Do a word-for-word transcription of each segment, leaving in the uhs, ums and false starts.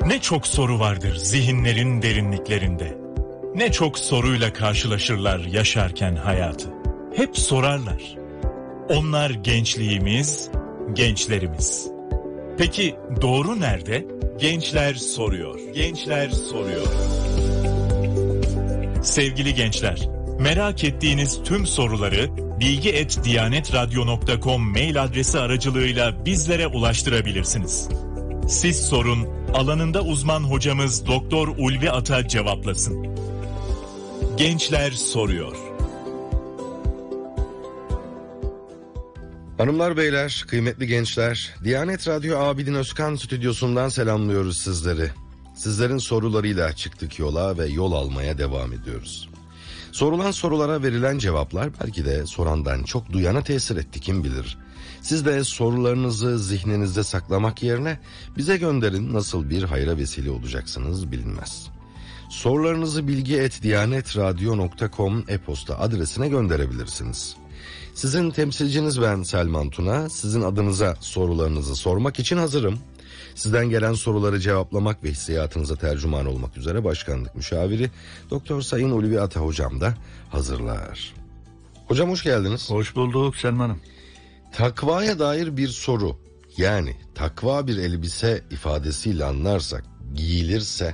Ne çok soru vardır zihinlerin derinliklerinde. Ne çok soruyla karşılaşırlar yaşarken hayatı. Hep sorarlar. Onlar gençliğimiz, gençlerimiz. Peki doğru nerede? Gençler soruyor. Gençler soruyor. Sevgili gençler, merak ettiğiniz tüm soruları bilgi et diyanet radyo nokta com mail adresi aracılığıyla bizlere ulaştırabilirsiniz. Siz sorun, alanında uzman hocamız Doktor Ulvi Ata cevaplasın. Gençler soruyor. Hanımlar beyler, kıymetli gençler, Diyanet Radyo Abidin Özkan stüdyosundan selamlıyoruz sizleri. Sizlerin sorularıyla çıktık yola ve yol almaya devam ediyoruz. Sorulan sorulara verilen cevaplar belki de sorandan çok duyana tesir etti, kim bilir. Siz de sorularınızı zihninizde saklamak yerine bize gönderin, nasıl bir hayra vesile olacaksınız bilinmez. Sorularınızı bilgi et diyanet radyo nokta com e-posta adresine gönderebilirsiniz. Sizin temsilciniz ben Selman Tuna, sizin adınıza sorularınızı sormak için hazırım. Sizden gelen soruları cevaplamak ve hissiyatınıza tercüman olmak üzere başkanlık müşaviri Doktor Sayın Ulvi Ata hocam da hazırlar. Hocam hoş geldiniz. Hoş bulduk Selman'ım. Takvaya dair bir soru, yani takva bir elbise ifadesiyle anlarsak, giyilirse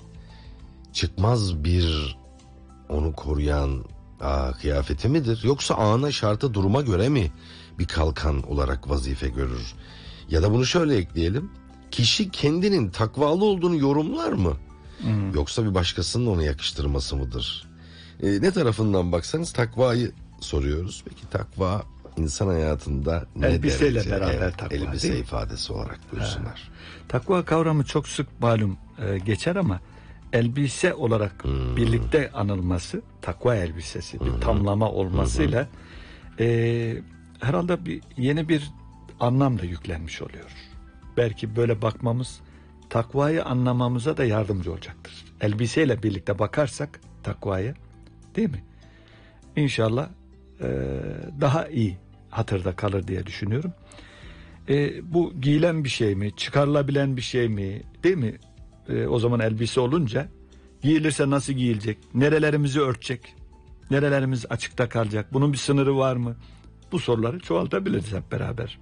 çıkmaz bir onu koruyan aa, kıyafeti midir? Yoksa ana şarta duruma göre mi bir kalkan olarak vazife görür? Ya da bunu şöyle ekleyelim, kişi kendinin takvalı olduğunu yorumlar mı? Hmm. Yoksa bir başkasının ona yakıştırması mıdır? E, ne tarafından baksanız takvayı soruyoruz. Peki takva insan hayatında ne elbiseyle derece? beraber Evet, takva, elbise ifadesi olarak buyursunlar. Ha. Takva kavramı çok sık malum e, geçer ama elbise olarak hmm. birlikte anılması, takva elbisesi bir hmm. tamlama olmasıyla hmm. e, herhalde bir yeni bir anlam da yüklenmiş oluyor. Belki böyle bakmamız takvayı anlamamıza da yardımcı olacaktır. Elbiseyle birlikte bakarsak takvaya, değil mi? İnşallah e, daha iyi hatırda kalır diye düşünüyorum. E, bu giyilen bir şey mi, çıkarılabilen bir şey mi, değil mi? E, o zaman elbise olunca giyilirse nasıl giyilecek, nerelerimizi örtecek, nerelerimiz açıkta kalacak, bunun bir sınırı var mı? Bu soruları çoğaltabiliriz hep beraber.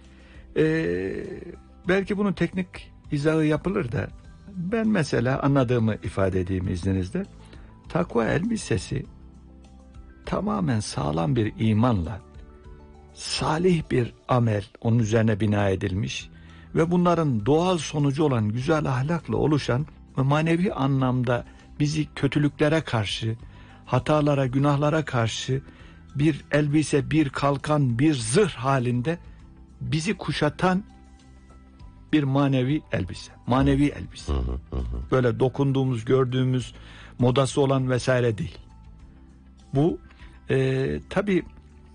E, belki bunun teknik izahı yapılır da ben mesela anladığımı ifade edeyim izninizle. Takva elbisesi tamamen sağlam bir imanla, salih bir amel onun üzerine bina edilmiş ve bunların doğal sonucu olan güzel ahlakla oluşan ve manevi anlamda bizi kötülüklere karşı, hatalara, günahlara karşı bir elbise, bir kalkan, bir zırh halinde bizi kuşatan bir manevi elbise. Manevi elbise. Böyle dokunduğumuz, gördüğümüz, modası olan vesaire değil. Bu e, tabii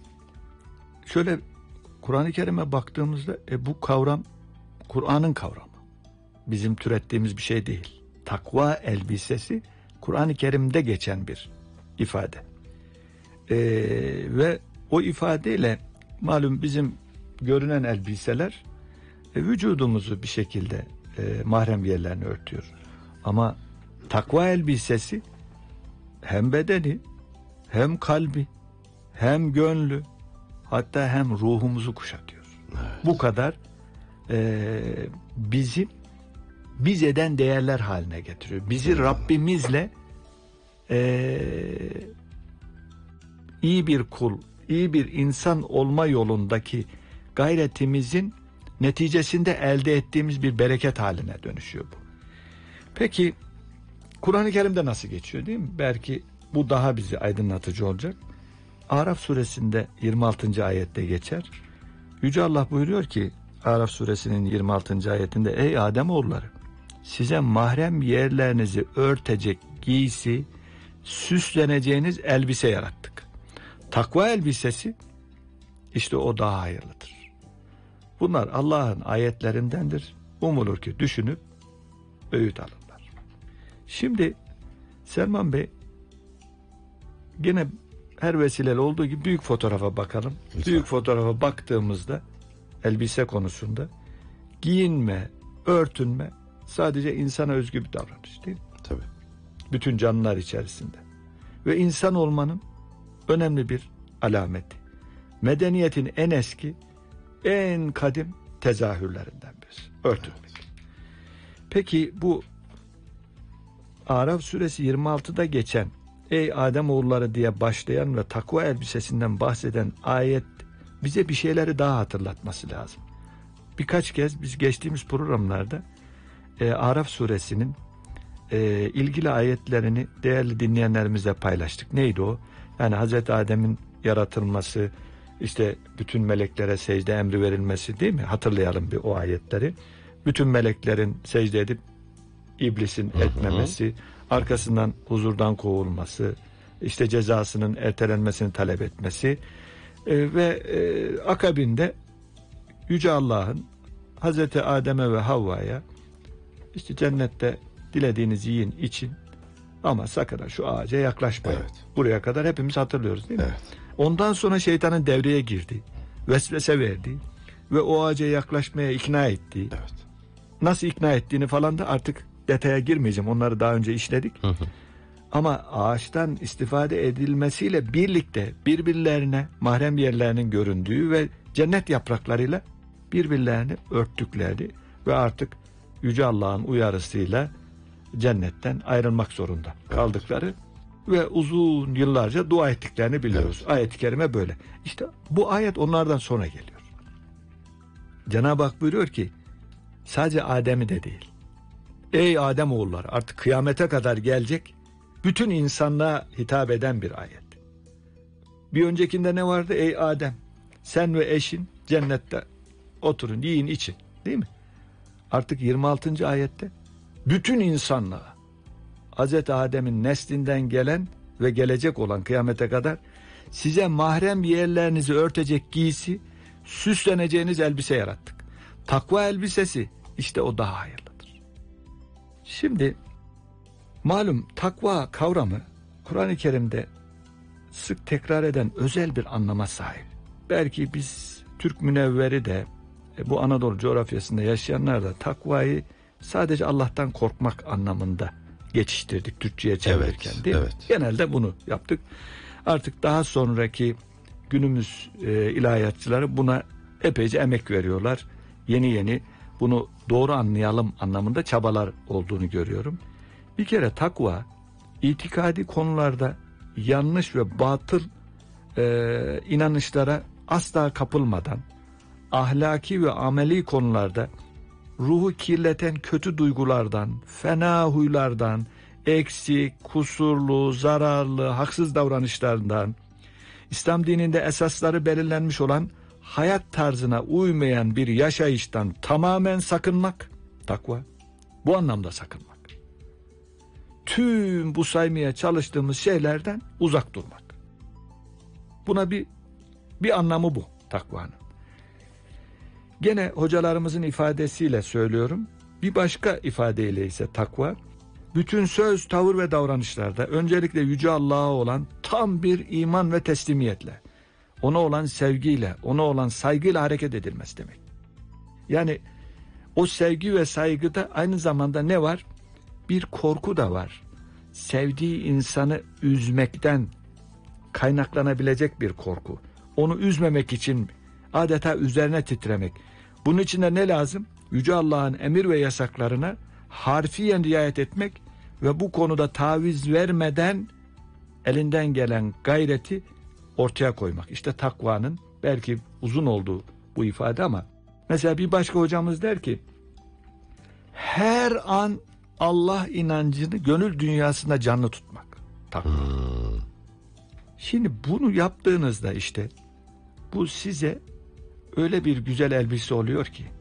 şöyle Kur'an-ı Kerim'e baktığımızda e, bu kavram Kur'an'ın kavramı. Bizim türettiğimiz bir şey değil. Takva elbisesi Kur'an-ı Kerim'de geçen bir ifade. E, ve o ifadeyle malum bizim görünen elbiseler e, vücudumuzu bir şekilde e, mahrem yerlerini örtüyor. Ama takva elbisesi hem bedeni, hem kalbi, hem gönlü, hatta hem ruhumuzu kuşatıyor. Evet. Bu kadar e, bizi biz eden değerler haline getiriyor. Bizi hmm. Rabbimizle e, iyi bir kul, iyi bir insan olma yolundaki gayretimizin neticesinde elde ettiğimiz bir bereket haline dönüşüyor bu. Peki Kur'an-ı Kerim'de nasıl geçiyor, değil mi? Belki bu daha bizi aydınlatıcı olacak. Araf suresinde yirmi altıncı ayette geçer. Yüce Allah buyuruyor ki Araf suresinin yirmi altıncı ayetinde, ey Ademoğulları, size mahrem yerlerinizi örtecek giysi, süsleneceğiniz elbise yarattık. Takva elbisesi işte o daha hayırlıdır. Bunlar Allah'ın ayetlerindendir. Umulur ki düşünüp öğüt alırlar. Şimdi Selman Bey, gene her vesileyle olduğu gibi büyük fotoğrafa bakalım. Lütfen. Büyük fotoğrafa baktığımızda elbise konusunda giyinme, örtünme sadece insana özgü bir davranış değil mi? Tabii. Bütün canlılar içerisinde. Ve insan olmanın önemli bir alameti. Medeniyetin en eski, en kadim tezahürlerinden birisi. Örtünmek. Peki bu Araf suresi yirmi altıda geçen ey Adem oğulları diye başlayan ve takva elbisesinden bahseden ayet bize bir şeyleri daha hatırlatması lazım. Birkaç kez biz geçtiğimiz programlarda e, Araf suresinin e, ilgili ayetlerini değerli dinleyenlerimizle paylaştık. Neydi o? Yani Hazreti Adem'in yaratılması, işte bütün meleklere secde emri verilmesi değil mi? Hatırlayalım bir o ayetleri. Bütün meleklerin secde edip iblisin hı hı. etmemesi, arkasından huzurdan kovulması, işte cezasının ertelenmesini talep etmesi e, ve e, akabinde Yüce Allah'ın Hazreti Adem'e ve Havva'ya işte cennette dilediğiniz yiyin için ama sakın ha şu ağaca yaklaşmayın. Evet. Buraya kadar hepimiz hatırlıyoruz değil mi? Evet. Ondan sonra şeytanın devreye girdi, vesvese verdi ve o ağaca yaklaşmaya ikna etti. Evet. Nasıl ikna ettiğini falan da artık detaya girmeyeceğim. Onları daha önce işledik. Hı hı. Ama ağaçtan istifade edilmesiyle birlikte birbirlerine mahrem yerlerinin göründüğü ve cennet yapraklarıyla birbirlerini örttükleri ve artık Yüce Allah'ın uyarısıyla cennetten ayrılmak zorunda kaldıkları evet. ve uzun yıllarca dua ettiklerini biliyoruz. Evet. Ayet-i kerime böyle. İşte bu ayet onlardan sonra geliyor. Cenab-ı Hak buyuruyor ki sadece Adem'i de değil. Ey Adem oğulları, artık kıyamete kadar gelecek bütün insanlığa hitap eden bir ayet. Bir öncekinde ne vardı? Ey Adem, sen ve eşin cennette oturun, yiyin, için. Değil mi? Artık yirmi altıncı ayette bütün insanlığa, Hazreti Adem'in neslinden gelen ve gelecek olan kıyamete kadar size mahrem yerlerinizi örtecek giysi, süsleneceğiniz elbise yarattık. Takva elbisesi işte o daha hayırlıdır. Şimdi malum takva kavramı Kur'an-ı Kerim'de sık tekrar eden özel bir anlama sahip. Belki biz Türk münevveri de bu Anadolu coğrafyasında yaşayanlar da takvayı sadece Allah'tan korkmak anlamında geçiştirdik Türkçe'ye çevirirken evet, değil mi? Evet. Genelde bunu yaptık. Artık daha sonraki günümüz e, ilahiyatçıları buna epeyce emek veriyorlar. Yeni yeni bunu doğru anlayalım anlamında çabalar olduğunu görüyorum. Bir kere takva itikadi konularda yanlış ve batıl e, inanışlara asla kapılmadan, ahlaki ve ameli konularda ruhu kirleten kötü duygulardan, fena huylardan, eksik, kusurlu, zararlı, haksız davranışlardan, İslam dininde esasları belirlenmiş olan hayat tarzına uymayan bir yaşayıştan tamamen sakınmak, takva. Bu anlamda sakınmak. Tüm bu saymaya çalıştığımız şeylerden uzak durmak. Buna bir bir anlamı bu takvanın. Gene hocalarımızın ifadesiyle söylüyorum. Bir başka ifadeyle ise takva, bütün söz, tavır ve davranışlarda öncelikle Yüce Allah'a olan tam bir iman ve teslimiyetle, ona olan sevgiyle, ona olan saygıyla hareket edilmesi demek. Yani o sevgi ve saygıda aynı zamanda ne var? Bir korku da var. Sevdiği insanı üzmekten kaynaklanabilecek bir korku. Onu üzmemek için adeta üzerine titremek. Bunun için de ne lazım? Yüce Allah'ın emir ve yasaklarına harfiyen riayet etmek ve bu konuda taviz vermeden elinden gelen gayreti ortaya koymak. İşte takvanın belki uzun olduğu bu ifade ama mesela bir başka hocamız der ki her an Allah inancını gönül dünyasında canlı tutmak. Takva. Hmm. Şimdi bunu yaptığınızda işte bu size öyle bir güzel elbise oluyor ki